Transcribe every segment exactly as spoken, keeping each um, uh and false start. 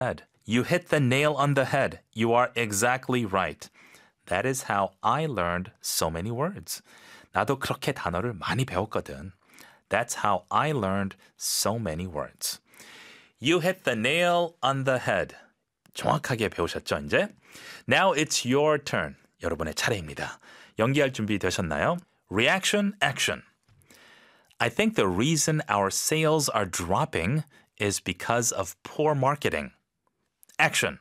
head. You hit the nail on the head. You are exactly right. That is how I learned so many words. 나도 그렇게 단어를 많이 배웠거든. That's how I learned so many words. You hit the nail on the head. 정확하게 배우셨죠, 이제? Now it's your turn. 여러분의 차례입니다. 연기할 준비 되셨나요? Reaction, action. I think the reason our sales are dropping is because of poor marketing. Action.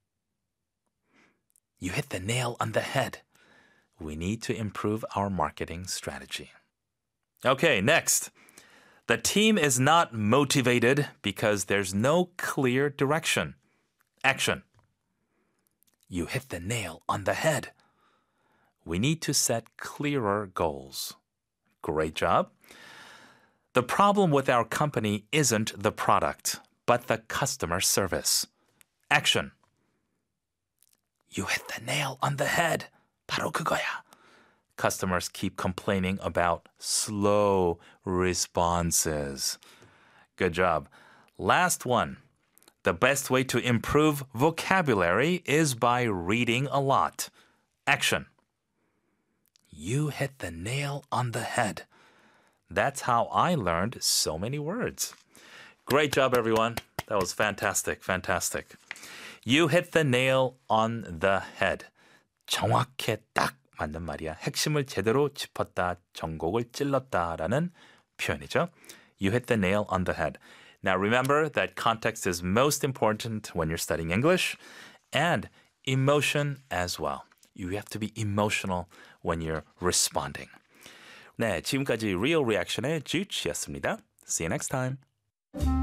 You hit the nail on the head. We need to improve our marketing strategy. Okay, next. The team is not motivated because there's no clear direction. Action. You hit the nail on the head. We need to set clearer goals. Great job. The problem with our company isn't the product, but the customer service. Action. You hit the nail on the head. 바로 그거야. Customers keep complaining about slow responses. Good job. Last one. The best way to improve vocabulary is by reading a lot. Action. You hit the nail on the head. That's how I learned so many words. Great job, everyone. That was fantastic, fantastic. You hit the nail on the head. 정확해 딱 맞는 말이야. 핵심을 제대로 짚었다, 전곡을 찔렀다라는 표현이죠. You hit the nail on the head. Now remember that context is most important when you're studying English and emotion as well. You have to be emotional when you're responding. 네, 지금까지 Real Reaction의 Juche였습니다. See you next time.